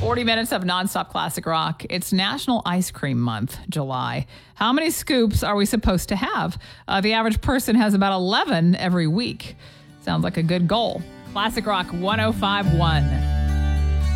40 minutes of nonstop classic rock. It's National Ice Cream Month, July. How many scoops are we supposed to have? The average person has about 11 every week. Sounds like a good goal. Classic Rock 105.1.